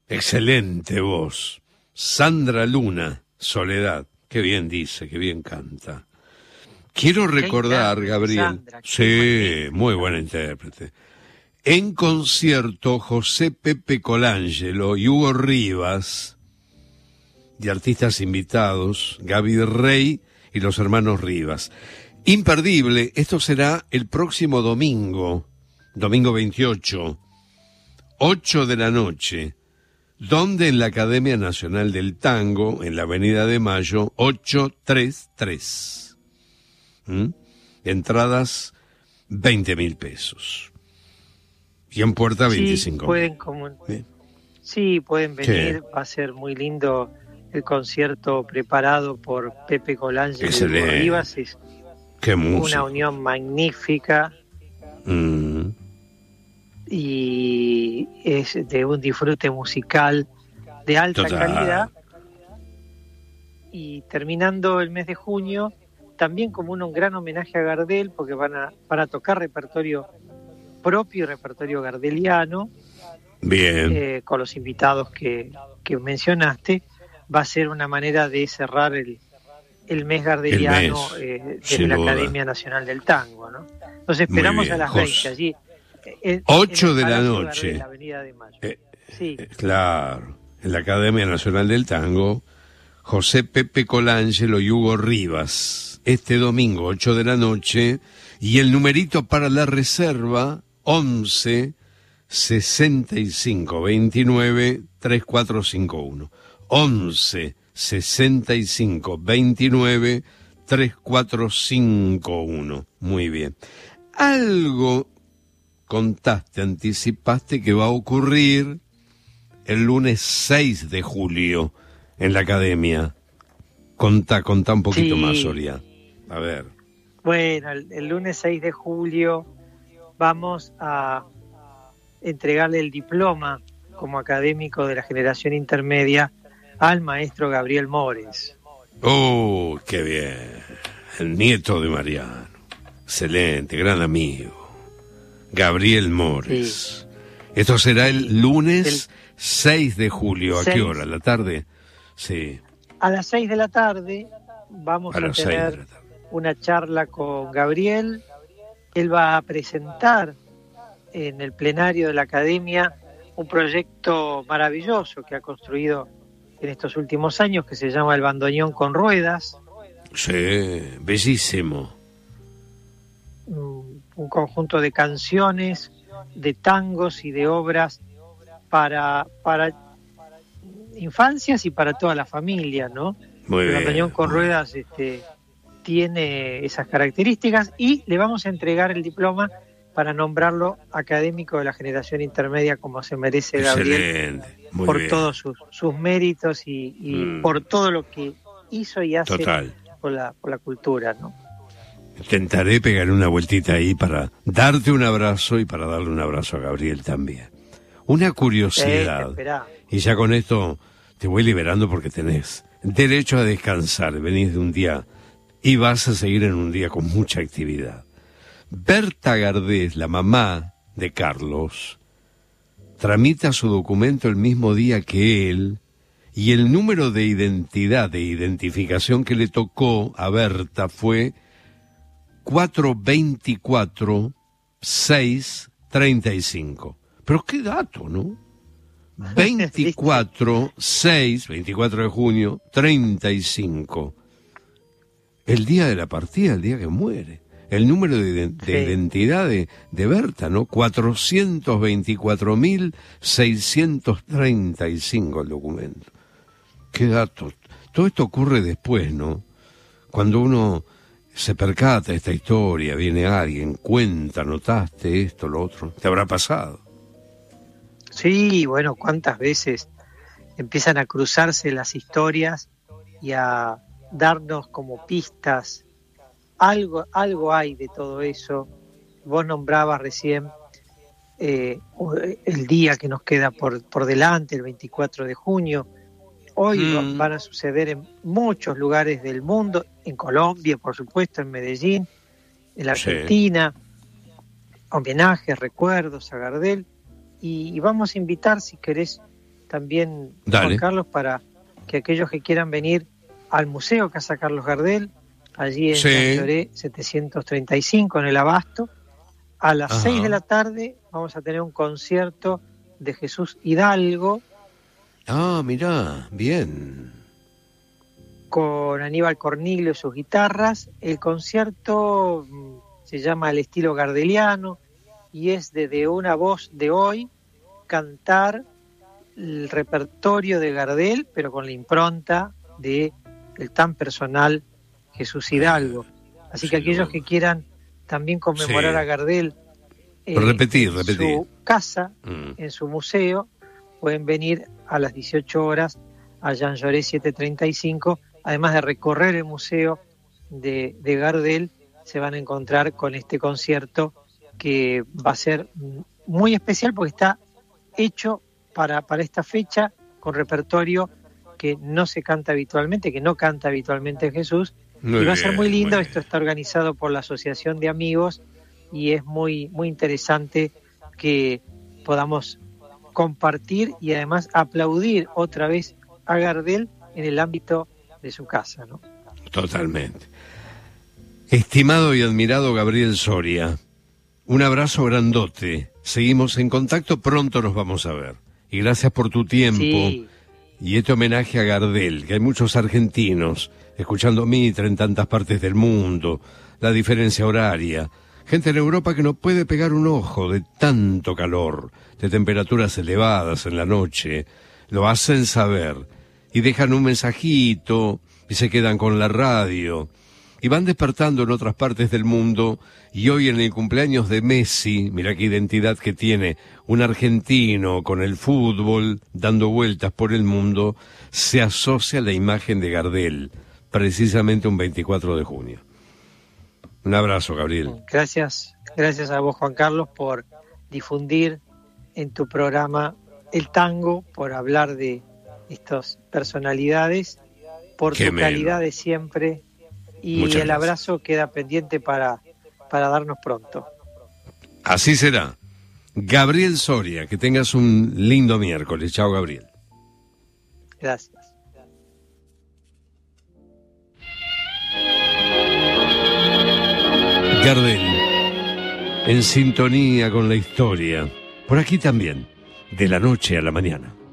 Excelente voz. Sandra Luna, Soledad. Qué bien dice, qué bien canta. Quiero recordar, Gabriel. Sandra, sí, muy buena intérprete. En concierto, José Pepe Colangelo y Hugo Rivas, de artistas invitados, Gaby Rey y los hermanos Rivas. Imperdible, esto será el próximo domingo 28, 8 de la noche, donde en la Academia Nacional del Tango, en la Avenida de Mayo, 833. Entradas, 20.000 pesos. Y en puerta, 25.000. Sí, pueden venir, Sí. va a ser muy lindo el concierto preparado por Pepe Colangelo y Hugo Rivas. Es Qué música. una unión magnífica y es de un disfrute musical de alta calidad. Y terminando el mes de junio, también como un gran homenaje a Gardel, porque van a tocar repertorio propio y repertorio gardeliano. Bien. Con los invitados que mencionaste, va a ser una manera de cerrar el mes gardeliano desde la Academia Nacional del Tango, ¿no? Nos esperamos a las 20 allí. 8 de la noche. En la Avenida de Mayo. Sí. Claro, en la Academia Nacional del Tango, José Pepe Colangelo y Hugo Rivas. Este domingo, 8 de la noche, y el numerito para la reserva, 11 65 29 3451. 11 65 29 3451. Muy bien. Algo contaste, anticipaste que va a ocurrir el lunes 6 de julio en la Academia. Contá un poquito más, Soria. A ver. Bueno, el lunes 6 de julio vamos a entregarle el diploma como académico de la generación intermedia al maestro Gabriel Mores. ¡Oh, qué bien! El nieto de Mariano. Excelente, gran amigo. Gabriel Mores. Sí. Esto será el lunes 6 de julio. ¿A qué hora? ¿A la tarde? Sí. A las 6 de la tarde vamos a tener una charla con Gabriel. Él va a presentar en el plenario de la Academia un proyecto maravilloso que ha construido en estos últimos años, que se llama El Bandoneón con Ruedas. Sí, bellísimo. Un conjunto de canciones, de tangos y de obras para infancias y para toda la familia, ¿no? Muy bien. El Bandoneón con Ruedas tiene esas características, y le vamos a entregar el diploma para nombrarlo académico de la generación intermedia, como se merece Gabriel, por todos sus méritos y por todo lo que hizo y hace por la cultura, ¿no? Intentaré pegar una vueltita ahí para darte un abrazo y para darle un abrazo a Gabriel también. Una curiosidad, y ya con esto te voy liberando porque tenés derecho a descansar, venís de un día y vas a seguir en un día con mucha actividad. Berta Gardés, la mamá de Carlos, tramita su documento el mismo día que él, y el número de identificación que le tocó a Berta fue 424-635. Pero qué dato, ¿no? 24 de junio, 35. El día de la partida, el día que muere. El número de identidad de Berta, ¿no? 424.635 el documento. Qué dato. Todo esto ocurre después, ¿no? Cuando uno se percata de esta historia, viene alguien, cuenta, notaste esto, lo otro. ¿Te habrá pasado? Sí, bueno, cuántas veces empiezan a cruzarse las historias y a darnos como pistas. Algo hay de todo eso. Vos nombrabas recién el día que nos queda por delante, el 24 de junio. Hoy van a suceder en muchos lugares del mundo, en Colombia, por supuesto, en Medellín, en la Argentina, homenajes, recuerdos a Gardel, y vamos a invitar, si querés, también, Dale. Juan Carlos, para que aquellos que quieran venir al Museo Casa Carlos Gardel, allí en Jean Jaurès 735, en el Abasto, a las 6 de la tarde vamos a tener un concierto de Jesús Hidalgo. Ah, mirá, bien. Con Aníbal Cornilio y sus guitarras. El concierto se llama El estilo gardeliano y es de una voz de hoy cantar el repertorio de Gardel, pero con la impronta de el tan personal Jesús Hidalgo. Así que aquellos que quieran también conmemorar a Gardel repetir. su casa, en su museo, pueden venir a las 18 horas a Jean Jaurès 735. Además de recorrer el museo de Gardel, se van a encontrar con este concierto que va a ser muy especial porque está hecho para esta fecha, con repertorio que no se canta habitualmente, que no canta habitualmente Jesús. Y va a ser muy lindo. Esto está organizado por la Asociación de Amigos y es muy, muy interesante que podamos compartir y además aplaudir otra vez a Gardel en el ámbito de su casa, ¿no? Totalmente. Estimado y admirado Gabriel Soria, un abrazo grandote. Seguimos en contacto, pronto nos vamos a ver. Y gracias por tu tiempo. Sí. Y este homenaje a Gardel, que hay muchos argentinos escuchando Mitre en tantas partes del mundo, la diferencia horaria, gente en Europa que no puede pegar un ojo de tanto calor, de temperaturas elevadas en la noche, lo hacen saber y dejan un mensajito y se quedan con la radio y van despertando en otras partes del mundo. Y hoy en el cumpleaños de Messi, mira qué identidad que tiene, un argentino con el fútbol dando vueltas por el mundo, se asocia la imagen de Gardel, precisamente un 24 de junio. Un abrazo, Gabriel. Gracias a vos, Juan Carlos, por difundir en tu programa el tango, por hablar de estas personalidades, por tu calidad de siempre. Y muchas el abrazo gracias. Queda pendiente para darnos pronto. Así será. Gabriel Soria, que tengas un lindo miércoles. Chao, Gabriel. Gracias. Gardel, en sintonía con la historia. Por aquí también, de la noche a la mañana.